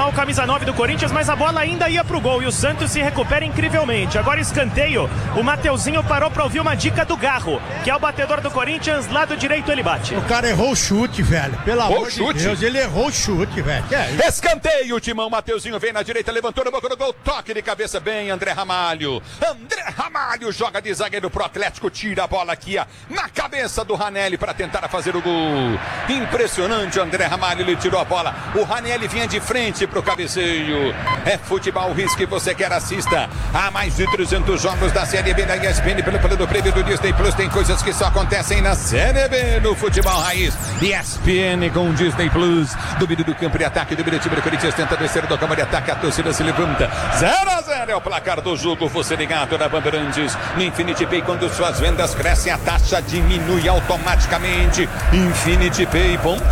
lá o camisa 9 do Corinthians, mas a bola ainda ia pro gol e o Santos se recupera incrivelmente. Agora escanteio, o Mateuzinho parou pra ouvir uma dica do Garro, que é o batedor do Corinthians, lado direito ele bate. O cara errou o chute, velho, pelo amor de Deus, ele errou o chute, velho. Escanteio, Timão, Mateuzinho vem na direita, levantou na boca do gol, toque de cabeça bem, André Ramalho joga de zagueiro pro Atlético, tira a bola aqui na cabeça do Ranelli para tentar fazer o gol. Impressionante, André Ramalho, ele tirou a bola, o Ranelli vinha de frente pro cabeceio. É Futebol Hits que você quer, assista a mais de 300 jogos da Série B da ESPN pelo plano prêmio do Disney Plus. Tem coisas que só acontecem na Série B no futebol raiz. ESPN com Disney Plus. Domínio do campo de ataque, domínio do time do Corinthians, tenta descer do campo de ataque, a torcida se levanta. 0-0 é o placar do jogo, você ligado na Bandeirantes. No Infinity Pay, quando suas vendas crescem, a taxa diminui automaticamente. infinitypay.com.br.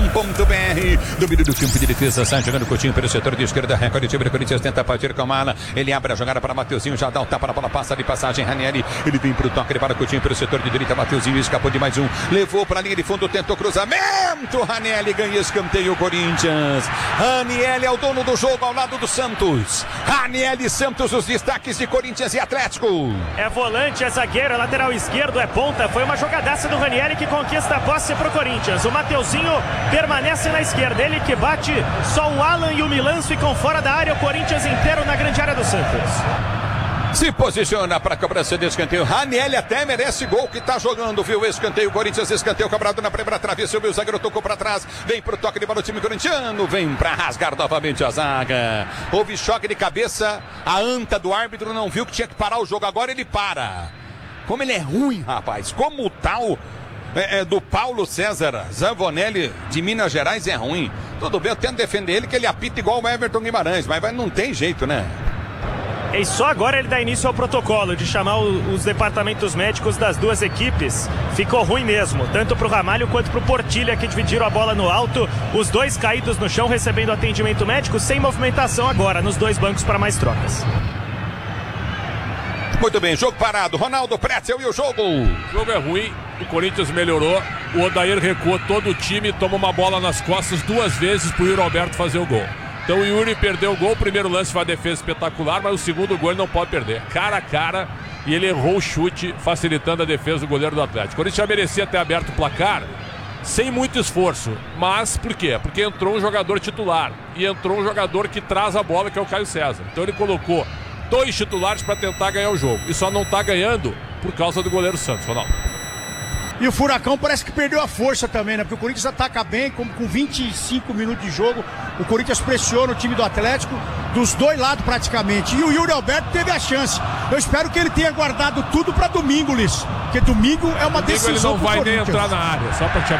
Domínio do campo de defesa, sai jogando Coutinho pelo setor de esquerda, recorde o time do Corinthians, tenta partir com a mala, ele abre a jogada para Mateuzinho, já dá um tapa na bola, passa de passagem, Ranieri, ele vem pro toque, ele para Coutinho pelo setor de direita, Mateuzinho escapou de mais um, levou para a linha de fundo, tentou cruzamento, Ranieri ganha escanteio, Corinthians. Ranieri é o dono do jogo ao lado do Santos. Ranieri e Santos, os destaques de Corinthians e Atlético. É volante, é zagueiro, é lateral esquerdo, é ponta. Foi uma jogadaça do Ranieri que conquista a posse pro Corinthians. O Mateuzinho permanece na esquerda, ele que bate, só o Alan e o Milan ficam fora da área, o Corinthians inteiro na grande área do Santos. Se posiciona para a cobrança de escanteio. Ranieri até merece gol que está jogando, viu? Escanteio, Corinthians, escanteio cobrado na primeira trave. Subiu o zagueiro, tocou para trás. Vem pro toque de bola o time corintiano. Vem para rasgar novamente a zaga. Houve choque de cabeça. A anta do árbitro não viu que tinha que parar o jogo. Agora ele para. Como ele é ruim, rapaz. Como o tal do Paulo César Zanvonelli de Minas Gerais é ruim. Tudo bem, eu tento defender ele que ele apita igual o Everton Guimarães. Mas não tem jeito, né? E só agora ele dá início ao protocolo de chamar os departamentos médicos das duas equipes. Ficou ruim mesmo, tanto para o Ramalho quanto para o Portilha, que dividiram a bola no alto. Os dois caídos no chão recebendo atendimento médico, sem movimentação agora, nos dois bancos para mais trocas. Muito bem, jogo parado. Ronaldo Pretzel e o jogo. O jogo é ruim, o Corinthians melhorou. O Odair recuou todo o time, toma uma bola nas costas duas vezes para o Yuri Alberto fazer o gol. Então o Yuri perdeu o gol, o primeiro lance foi uma defesa espetacular, mas o segundo gol ele não pode perder. Cara a cara, e ele errou o chute, facilitando a defesa do goleiro do Atlético. O Corinthians já merecia ter aberto o placar, sem muito esforço. Mas por quê? Porque entrou um jogador titular, e entrou um jogador que traz a bola, que é o Caio César. Então ele colocou dois titulares para tentar ganhar o jogo, e só não está ganhando por causa do goleiro Santos, Ronaldo. E o Furacão parece que perdeu a força também, né? Porque o Corinthians ataca bem, com 25 minutos de jogo. O Corinthians pressiona o time do Atlético, dos dois lados praticamente. E o Yuri Alberto teve a chance. Eu espero que ele tenha guardado tudo para domingo, Liz. Porque domingo é uma decisão. Ele não vai nem entrar na área, só para te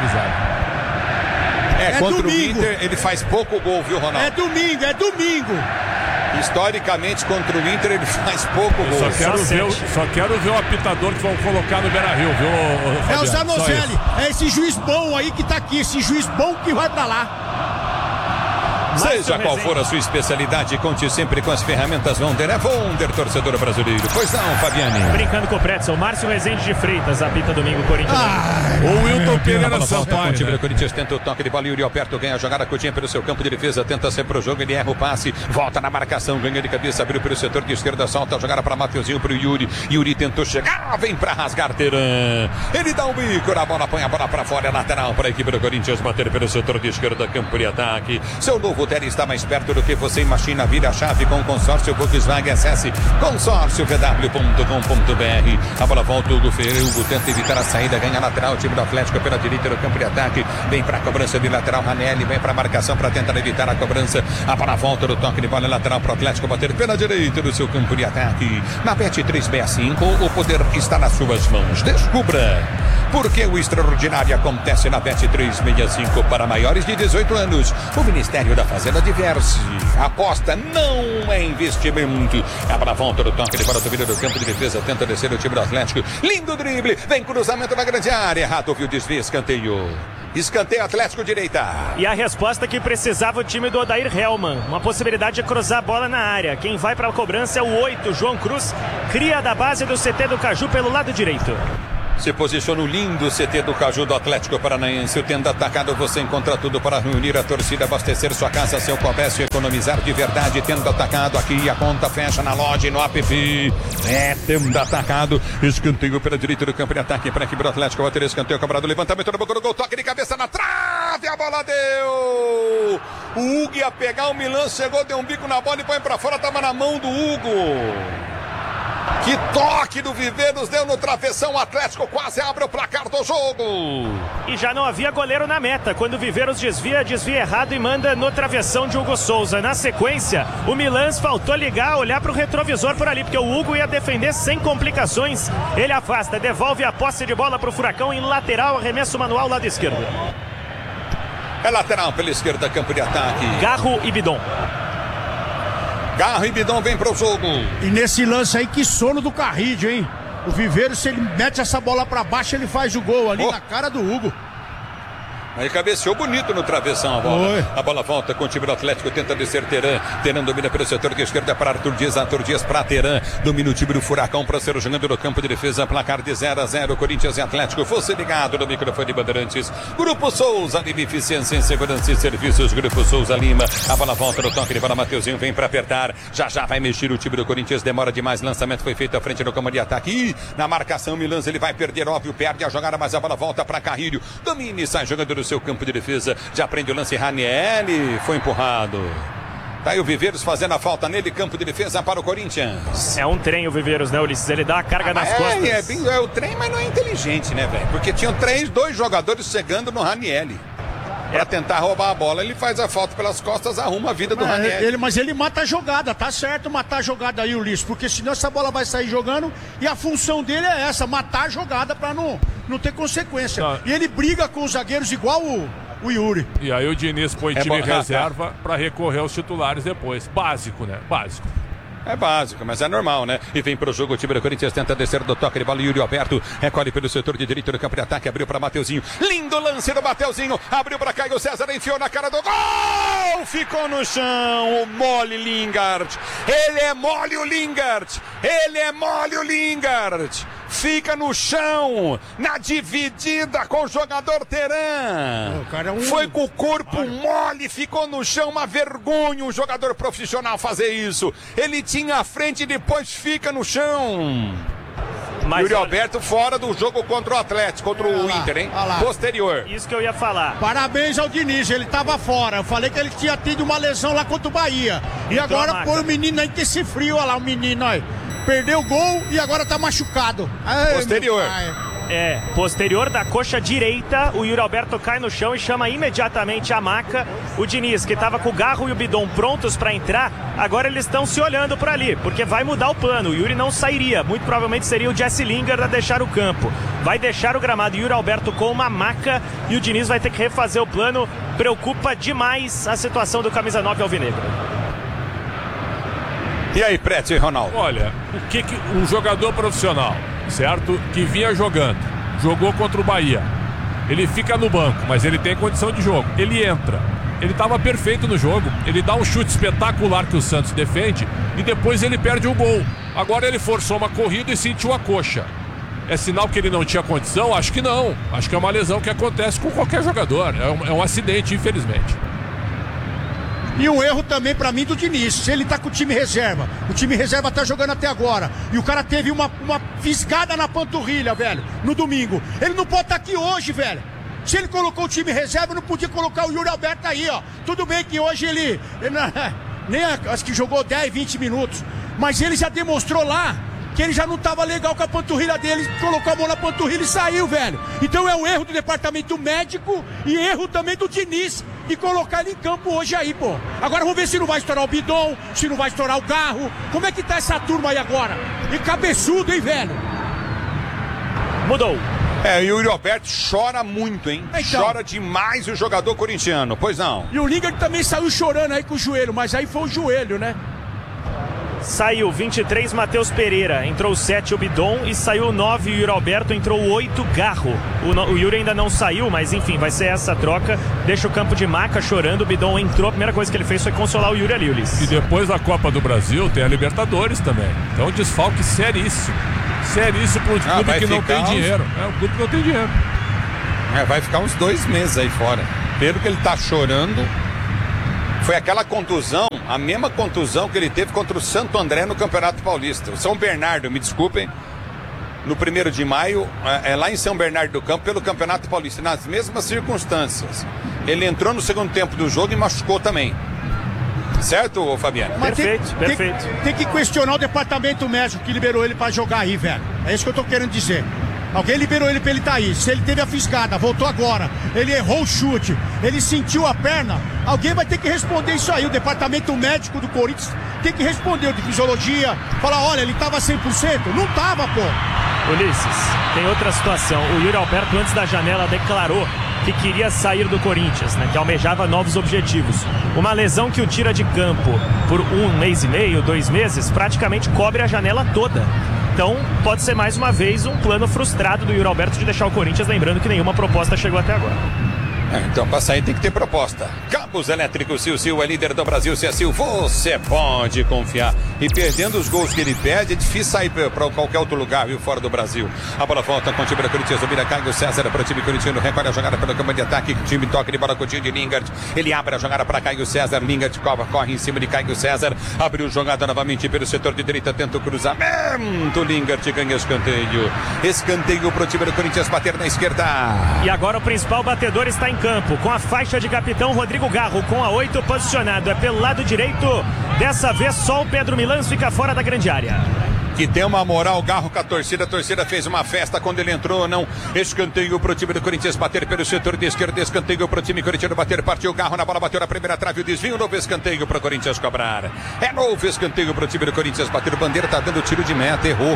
avisar. Contra domingo. O Inter ele faz pouco gol, viu, Ronaldo? É domingo. Historicamente, contra o Inter, ele faz pouco gol. Só quero ver o apitador que vão colocar no Beira-Rio, viu, Fabiano? É o Zanozelli, é esse juiz bom aí que tá aqui, esse juiz bom que vai pra lá. Seja qual for a sua especialidade, conte sempre com as ferramentas Wonder. É Wonder, torcedor brasileiro. Pois não, Fabiane. Brincando com o Pretzel, Márcio Rezende de Freitas, apita domingo, Corinthians. O Wilton Pereira Sampaio. O time do Corinthians tenta o toque de bola, Yuri Alberto ganha a jogada, Coutinho pelo seu campo de defesa, tenta ser pro jogo, ele erra o passe, volta na marcação, ganha de cabeça, abriu pelo setor de esquerda, solta a jogada para Mateuzinho, pro Yuri. Yuri tentou chegar, vem pra rasgar Teran. Ele dá um bico na bola, põe a bola pra fora, é lateral para a equipe do Corinthians, bater pelo setor de esquerda, campo de ataque. Seu novo Terry está mais perto do que você imagina. Vira a chave com o consórcio Volkswagen. Acesse consórciovw.com.br. A bola volta, Hugo Ferreira. Hugo tenta evitar a saída, ganha lateral. O time do Atlético pela direita do campo de ataque. Vem para a cobrança de lateral. Ranelli vem para a marcação para tentar evitar a cobrança. A bola volta do toque de bola lateral para o Atlético bater pela direita do seu campo de ataque. Na Bet365, o poder está nas suas mãos. Descubra porque o extraordinário acontece na Bet365 para maiores de 18 anos. O Ministério da Fazenda diverte. Aposta não é investimento. A bola volta do toque de bola do do campo de defesa. Tenta descer o time do Atlético. Lindo drible. Vem cruzamento na grande área. Errado, viu? Desvio, escanteio. Escanteio Atlético direita. E a resposta que precisava o time do Odair Hellmann. Uma possibilidade de cruzar a bola na área. Quem vai para a cobrança é o 8, João Cruz. Cria da base do CT do Caju pelo lado direito. Se posiciona o lindo CT do Caju do Atlético Paranaense. O Tenda Atacado, você encontra tudo para reunir a torcida, abastecer sua casa, seu comércio, economizar de verdade. Tenda Atacado, aqui a conta fecha na loja e no app. É Tenda Atacado. Escanteio pela direita do campo de ataque para a equipe do Atlético. Bater escanteio, cobrado, levantamento no boca do gol, toque de cabeça na trave, a bola deu. O Hugo ia pegar, o Milan chegou, deu um bico na bola e põe para fora, tava na mão do Hugo. Que toque do Viveiros, deu no travessão, o Atlético quase abre o placar do jogo. E já não havia goleiro na meta, quando o Viveiros desvia errado e manda no travessão de Hugo Souza. Na sequência, o Milan faltou ligar, olhar para o retrovisor por ali, porque o Hugo ia defender sem complicações. Ele afasta, devolve a posse de bola para o Furacão em lateral, arremesso manual, lado esquerdo. É lateral pela esquerda, campo de ataque. Garro e Bidon. Garro e Bidon vem pro jogo. E nesse lance aí, que sono do Carrillo, hein? O Viveiros, se ele mete essa bola pra baixo, ele faz o gol ali na cara do Hugo. Aí cabeceou bonito no travessão a bola. Oi. A bola volta com o time do Atlético, tenta descer Teran. Teran domina pelo setor de esquerda para Arthur Dias para Teran. Domina o time do Furacão para ser jogando no campo de defesa. Placar de 0-0, Corinthians e Atlético. Fosse ligado no microfone de Bandeirantes. Grupo Souza, Lima, eficiência em segurança e serviços. Grupo Souza Lima. A bola volta no toque de bola. Mateuzinho vem para apertar. Já vai mexer o time do Corinthians. Demora demais. Lançamento foi feito à frente do campo de ataque. E na marcação, Milan, ele vai perder. Óbvio, perde a jogada, mas a bola volta para Carrilho. Domina e sai jogando no seu campo de defesa. Já prende o lance, Ranieri foi empurrado. Tá aí o Viveiros fazendo a falta nele, campo de defesa para o Corinthians. É um trem o Viveiros, né, Ulisses? Ele dá a carga nas costas. É o trem, mas não é inteligente, né, velho? Porque tinham dois jogadores chegando no Ranieri. Pra tentar roubar a bola, ele faz a falta pelas costas, arruma a vida do Ranieri. Mas ele mata a jogada, tá certo matar a jogada aí, Ulisses, porque senão essa bola vai sair jogando e a função dele é essa, matar a jogada pra não ter consequência. Não. E ele briga com os zagueiros igual o Yuri. E aí o Diniz põe time reserva pra recorrer aos titulares depois. Básico, né? Básico. É básico, mas é normal, né? E vem pro jogo, o time do Corinthians tenta descer do toque de bola. Yuri Alberto recolhe pelo setor de direito do campo de ataque, abriu para Mateuzinho. Lindo lance do Mateuzinho, abriu para Caio César, enfiou na cara do gol! Ficou no chão o mole Lingard. Ele é mole o Lingard. Fica no chão, na dividida com o jogador Teran. Foi com o corpo mole, ficou no chão, uma vergonha um jogador profissional fazer isso. Ele tinha a frente e depois fica no chão. Mas Yuri Alberto fora do jogo contra o Atlético, contra o Inter, hein? Posterior. Isso que eu ia falar. Parabéns ao Diniz, ele tava fora. Eu falei que ele tinha tido uma lesão lá contra o Bahia. E agora põe o menino aí que esse frio, olha lá o menino aí. Perdeu o gol e agora tá machucado. Ai, posterior. Posterior da coxa direita, o Yuri Alberto cai no chão e chama imediatamente a maca. O Diniz, que estava com o Garro e o Bidon prontos para entrar, agora eles estão se olhando por ali, porque vai mudar o plano. O Yuri não sairia, muito provavelmente seria o Jesse Lingard a deixar o campo. Vai deixar o gramado Yuri Alberto com uma maca e o Diniz vai ter que refazer o plano. Preocupa demais a situação do camisa 9 alvinegro. E aí, Preto e Ronaldo? Olha, o que um jogador profissional, certo? Que vinha jogou contra o Bahia. Ele fica no banco, mas ele tem condição de jogo. Ele entra. Ele estava perfeito no jogo. Ele dá um chute espetacular que o Santos defende e depois ele perde o gol. Agora ele forçou uma corrida e sentiu a coxa. É sinal que ele não tinha condição? Acho que não. Acho que é uma lesão que acontece com qualquer jogador. É um acidente, infelizmente. E um erro também pra mim do Diniz. Se ele tá com o time reserva tá jogando até agora, e o cara teve uma fisgada na panturrilha, velho, no domingo. Ele não pode estar aqui hoje, velho. Se ele colocou o time reserva, não podia colocar o Yuri Alberto aí, ó. Tudo bem que hoje ele nem acho que jogou 10, 20 minutos, mas ele já demonstrou lá que ele já não tava legal com a panturrilha dele, colocou a mão na panturrilha e saiu, velho. Então é um erro do departamento médico e erro também do Diniz de colocar ele em campo hoje aí, pô. Agora vamos ver se não vai estourar o Bidon, se não vai estourar o Garro. Como é que tá essa turma aí agora? E cabeçudo, hein, velho? Mudou. E o Yuri Alberto chora muito, hein? Então, chora demais o jogador corintiano, pois não? E o Lingard também saiu chorando aí com o joelho, mas aí foi o joelho, né? Saiu 23 Matheus Pereira, entrou 7 o Bidon e saiu 9 o Yuri Alberto, entrou 8 Garro. O Yuri ainda não saiu, mas enfim, vai ser essa troca. Deixa o campo de maca chorando, o Bidon entrou, a primeira coisa que ele fez foi consolar o Yuri ali, Ulisses. E depois da Copa do Brasil tem a Libertadores também, então desfalque seríssimo. Seríssimo para um clube que não tem dinheiro. É um clube que não tem dinheiro. Vai ficar uns 2 meses aí fora. Pelo que ele tá chorando, foi aquela contusão, a mesma contusão que ele teve contra o Santo André no Campeonato Paulista. O São Bernardo, me desculpem, no 1º de maio, lá em São Bernardo do Campo, pelo Campeonato Paulista, nas mesmas circunstâncias. Ele entrou no segundo tempo do jogo e machucou também. Certo, Fabiano? Mas Perfeito. Tem que questionar o departamento médico que liberou ele pra jogar aí, velho. É isso que eu tô querendo dizer. Alguém liberou ele pra ele estar aí. Se ele teve a fisgada, voltou agora, ele errou o chute, ele sentiu a perna, alguém vai ter que responder isso aí. O departamento médico do Corinthians tem que responder, o de fisiologia, falar, olha, ele tava 100%? Não tava, pô. Ulisses, tem outra situação. O Yuri Alberto, antes da janela, declarou que queria sair do Corinthians, né? Que almejava novos objetivos. Uma lesão que o tira de campo por 1 mês e meio, 2 meses, praticamente cobre a janela toda. Então, pode ser mais uma vez um plano frustrado do Yuri Alberto de deixar o Corinthians, lembrando que nenhuma proposta chegou até agora. Então, para sair tem que ter proposta. Cabos Elétricos Sil é líder do Brasil. Se é Sil, você pode confiar. E perdendo os gols que ele perde, é difícil sair para qualquer outro lugar, viu, fora do Brasil. A bola volta com o time da Corinthians. Domina Caio César para o time corintiano. Recolhe a jogada pelo campo de ataque. O time toca de bola com o time de Lingard. Ele abre a jogada para Caio César. Lingard corre em cima de Caio César. Abriu jogada novamente pelo setor de direita. Tenta o cruzamento. Lingard ganha escanteio. Escanteio para o time do Corinthians bater na esquerda. E agora o principal batedor está em campo, com a faixa de capitão Rodrigo Garro, com a 8 posicionado, é pelo lado direito. Dessa vez só o Pedro Milans fica fora da grande área. Que tem uma moral, Garro com a torcida fez uma festa quando ele entrou, não. Escanteio pro time do Corinthians bater pelo setor de esquerda, escanteio pro time corintiano bater, partiu Garro na bola, bateu na primeira trave, o desvio, novo escanteio pro Corinthians cobrar. É novo escanteio pro time do Corinthians bater, o Bandeira tá dando tiro de meta, errou.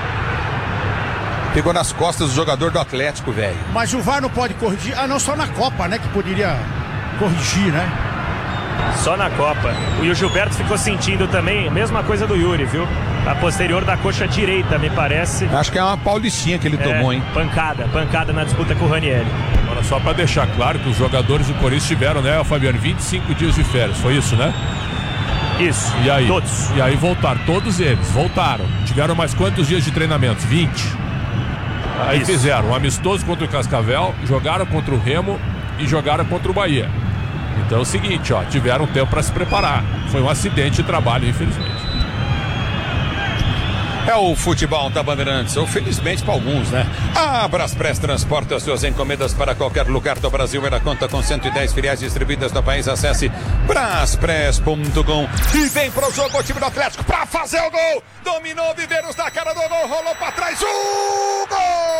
Pegou nas costas do jogador do Atlético, velho. Mas o VAR não pode corrigir? Ah, não, só na Copa, né, que poderia corrigir, né? Só na Copa. O Gilberto ficou sentindo também, mesma coisa do Yuri, viu? A posterior da coxa direita, me parece. Acho que é uma paulistinha que ele tomou, hein? Pancada na disputa com o Ranieri. Agora, só para deixar claro que os jogadores do Corinthians tiveram, né, Fabiano, 25 dias de férias, foi isso, né? Isso, e aí, todos. E aí voltaram, todos eles, voltaram. Tiveram mais quantos dias de treinamento? 20. Aí fizeram um amistoso contra o Cascavel, jogaram contra o Remo e jogaram contra o Bahia. Então é o seguinte, ó, tiveram tempo para se preparar. Foi um acidente de trabalho, infelizmente. É o futebol da Bandeirantes, ou felizmente para alguns, né? A Braspress transporta suas encomendas para qualquer lugar do Brasil. Ela conta com 110 filiais distribuídas no país. Acesse braspress.com e vem pro jogo o time do Atlético para fazer o gol. Dominou Viveiros na cara do gol, rolou para trás. Gol!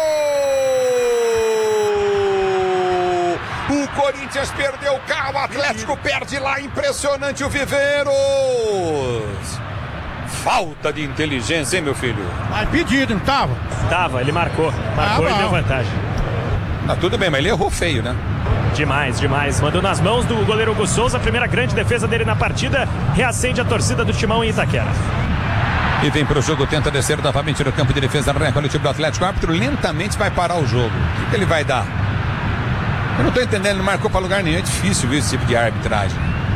O Corinthians perdeu o carro, o Atlético perde lá, impressionante o Viveiros. Falta de inteligência, hein, meu filho? Mas pedido, não tava? Tava, ele marcou e deu vantagem. Tudo bem, mas ele errou feio, né? Demais. Mandou nas mãos do goleiro Hugo Souza, a primeira grande defesa dele na partida, reacende a torcida do Timão em Itaquera. E vem pro jogo, tenta descer novamente no campo de defesa, recolhe o time do Atlético, o árbitro lentamente vai parar o jogo. O que ele vai dar? Eu não tô entendendo, não marcou pra lugar nenhum, é difícil ver esse tipo de arbitragem.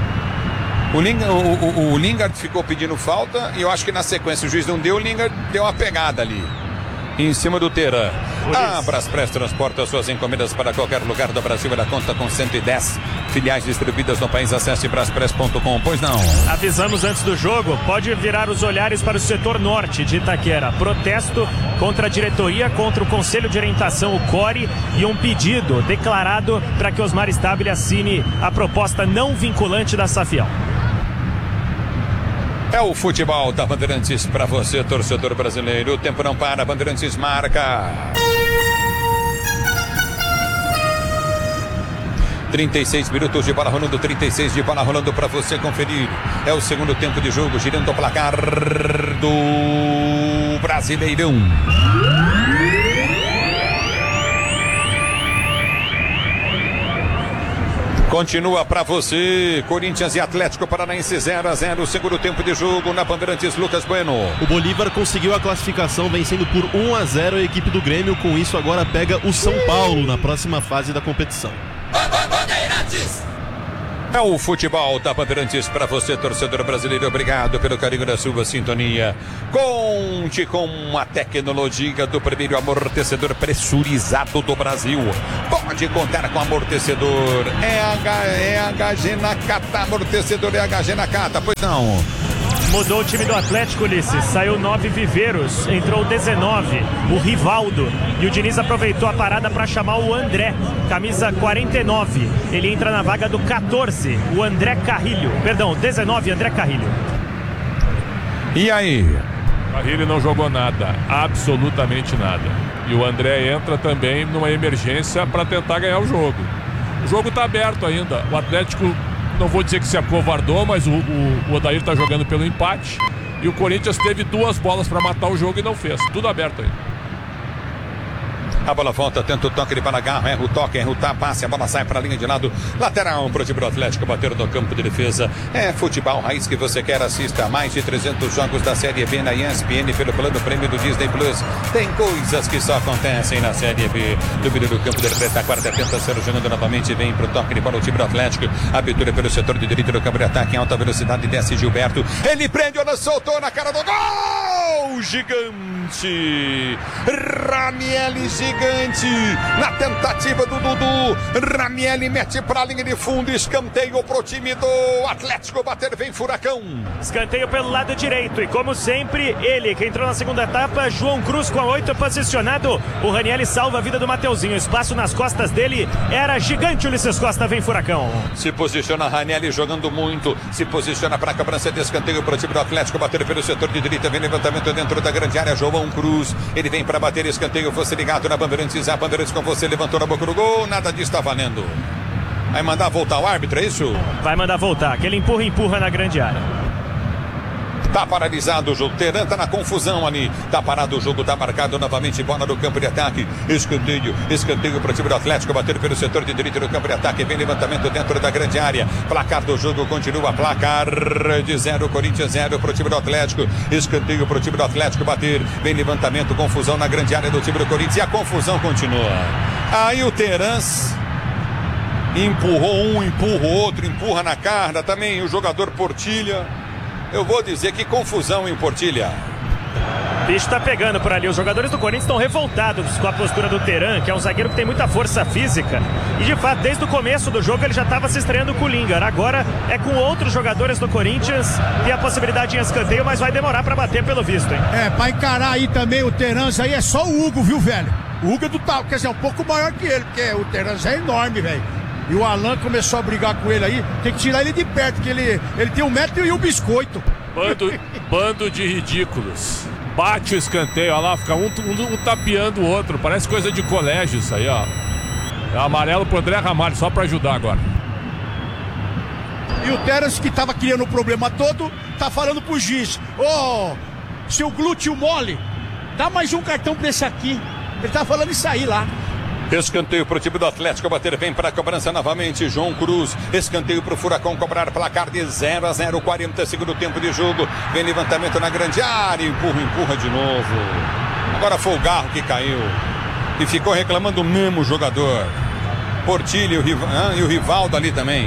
O Lingard ficou pedindo falta e eu acho que na sequência o juiz não deu, o Lingard deu uma pegada ali em cima do Teran. A Braspress transporta suas encomendas para qualquer lugar do Brasil. Ela conta com 110 filiais distribuídas no país. Acesse braspress.com. Pois não. Avisamos antes do jogo, pode virar os olhares para o setor norte de Itaquera. Protesto contra a diretoria, contra o Conselho de Orientação, o CORE, e um pedido declarado para que Osmar Stabile assine a proposta não vinculante da Safiel. É o futebol da Bandeirantes para você, torcedor brasileiro. O tempo não para, Bandeirantes marca. 36 minutos de bola rolando, 36 de bola rolando para você conferir. É o segundo tempo de jogo, girando o placar do Brasileirão. Continua para você, Corinthians e Atlético Paranaense 0-0, segundo tempo de jogo na Bandeirantes, Lucas Bueno. O Bolívar conseguiu a classificação vencendo por 1-0 a equipe do Grêmio, com isso agora pega o São Paulo na próxima fase da competição. Bandeirantes! É o futebol da Bandeirantes para você, torcedor brasileiro. Obrigado pelo carinho da sua sintonia. Conte com a tecnologia do primeiro amortecedor pressurizado do Brasil. Pode contar com amortecedor. É HG Nakata, amortecedor é HG Nakata, pois não. Mudou o time do Atlético, Ulisses. Saiu 9 Viveiros, entrou 19, o Rivaldo. E o Diniz aproveitou a parada para chamar o André, camisa 49. Ele entra na vaga do 14, o André Carrilho. Perdão, 19, André Carrilho. E aí? Carrilho não jogou nada, absolutamente nada. E o André entra também numa emergência para tentar ganhar o jogo. O jogo está aberto ainda. O Atlético, não vou dizer que se acovardou, mas o Odair está jogando pelo empate. E o Corinthians teve 2 bolas para matar o jogo e não fez. Tudo aberto ainda. A bola volta, tenta o toque de Balagarro, erra o toque, erra o passe, a bola sai para a linha de lado, lateral para o time do Atlético, bater no campo de defesa. É futebol raiz que você quer, assista a mais de 300 jogos da Série B na ESPN pelo plano prêmio do Disney Plus. Tem coisas que só acontecem na Série B. Domínio do campo de retaguarda, tenta ser jogando novamente, vem para o toque de bola o time do Atlético, abertura pelo setor de direito do campo de ataque em alta velocidade, desce Gilberto, ele prende, olha, soltou na cara do gol, gigante, Ranieri gigante, na tentativa do Dudu, Ranieri mete para a linha de fundo, escanteio pro time do Atlético, bater, vem Furacão. Escanteio pelo lado direito e como sempre, ele que entrou na segunda etapa, João Cruz com a 8 posicionado, o Ranieri salva a vida do Mateuzinho, espaço nas costas dele, era gigante, Ulisses Costa, vem Furacão. Se posiciona Ranieri jogando muito, se posiciona para a cobrança de escanteio pro time do Atlético, bater pelo setor de direita, vem levantamento dentro da grande área, João Cruz, ele vem para bater escanteio, você ligado na Bandeirantes, a Bandeirantes com você, levantou na boca do gol, nada disso está valendo. Vai mandar voltar o árbitro, é isso? Vai mandar voltar, aquele empurra na grande área. Tá paralisado o jogo, Teran tá na confusão ali, tá parado o jogo, tá marcado novamente, bola no campo de ataque, escanteio para o time do Atlético, bater pelo setor de direita do campo de ataque, vem levantamento dentro da grande área, placar do jogo continua, placar de 0, Corinthians 0 para o time do Atlético, escanteio para o time do Atlético, bater, vem levantamento, confusão na grande área do time do Corinthians e a confusão continua. Aí o Terans empurrou um, empurra o outro, empurra na carne, também o jogador Portilha. Eu vou dizer que confusão em Portilha. O bicho tá pegando por ali. Os jogadores do Corinthians estão revoltados com a postura do Teran, que é um zagueiro que tem muita força física. E de fato, desde o começo do jogo, ele já estava se estreando com o Lingard. Agora é com outros jogadores do Corinthians. Tem a possibilidade em escanteio, mas vai demorar para bater pelo visto, hein? Pra encarar aí também o Teran, aí é só o Hugo, viu, velho? O Hugo é do tal, quer dizer, é um pouco maior que ele, porque o Teran é enorme, velho. E o Alan começou a brigar com ele aí, tem que tirar ele de perto, porque ele tem 1 metro e um biscoito. Bando de ridículos. Bate o escanteio, olha lá, fica um tapeando o outro. Parece coisa de colégio isso aí, ó. É amarelo pro André Ramalho, só pra ajudar agora. E o Teras, que tava criando o problema todo, tá falando pro juiz: seu glúteo mole, dá mais um cartão pra esse aqui. Ele tá falando isso aí lá. Escanteio para o time do Atlético, bater, vem para a cobrança novamente, João Cruz, escanteio para o Furacão cobrar, placar de 0-0, 40 segundo tempo de jogo, vem levantamento na grande área, empurra de novo, agora foi o Garro que caiu, e ficou reclamando o mesmo jogador, Portilho e o Rivaldo ali também.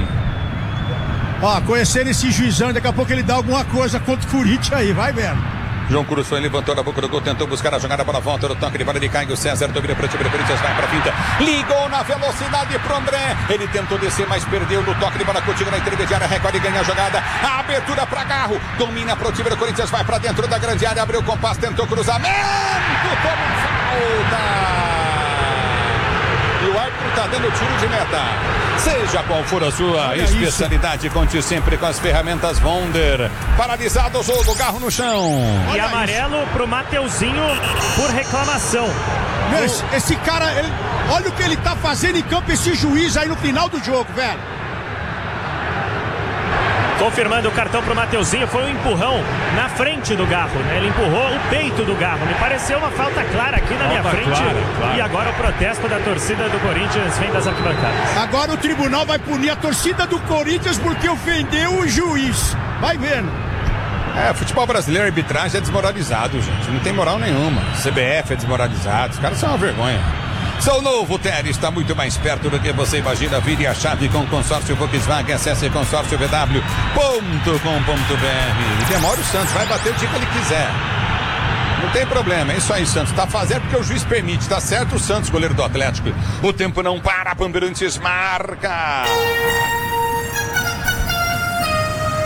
Conhecendo esse juizão, daqui a pouco ele dá alguma coisa contra o Corinthians aí, vai vendo. João Cruz foi, levantou na boca do gol, tentou buscar a jogada, bola volta, no toque de bola de Caio César, domina para o time do Corinthians, vai para a finta, ligou na velocidade pro André, ele tentou descer, mas perdeu no toque de bola, contigo na intermediária, recorde, ganha a jogada, a abertura para Garro, domina para o time do Corinthians, vai para dentro da grande área, abriu o compasso, tentou cruzamento, toma falta! E o árbitro está dando tiro de meta. Seja qual for a sua especialidade, conte sempre com as ferramentas Wonder. Paralisado o jogo, Garro no chão. E amarelo pro Mateuzinho por reclamação. Esse cara, olha o que ele tá fazendo em campo, esse juiz aí no final do jogo, velho. Confirmando o cartão pro Mateuzinho, foi um empurrão na frente do Garro, né? Ele empurrou o peito do Garro. Me pareceu uma falta clara aqui na minha frente. Clara. E agora o protesto da torcida do Corinthians vem das arquibancadas. Agora o tribunal vai punir a torcida do Corinthians porque ofendeu o juiz. Vai vendo. Futebol brasileiro, arbitragem é desmoralizado, gente. Não tem moral nenhuma. CBF é desmoralizado. Os caras são uma vergonha. Seu novo Tele está muito mais perto do que você imagina. Vire a chave com o consórcio Volkswagen. Acesse consórciovw.com.br. Demora o Santos, vai bater o dia que ele quiser. Não tem problema, é isso aí, Santos. Tá fazendo porque o juiz permite, tá certo o Santos, goleiro do Atlético. O tempo não para, Bandeirantes marca.